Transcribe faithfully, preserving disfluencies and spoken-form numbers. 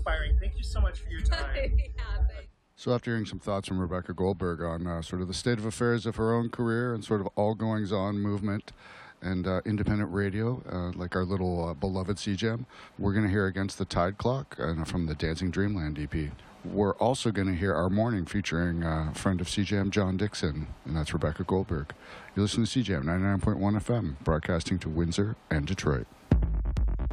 inspiring. Thank you so much for your time. Yeah, thanks. So after hearing some thoughts from Rebecca Goldberg on uh, sort of the state of affairs of her own career and sort of all goings-on movement and uh, independent radio, uh, like our little uh, beloved C J A M, we're going to hear Against the Tide Clock uh, from the Dancing Dreamland E P. We're also going to hear Our Morning featuring uh, a friend of C J A M, John Dixon, and that's Rebecca Goldberg. You listen to C J A M ninety-nine point one F M, broadcasting to Windsor and Detroit.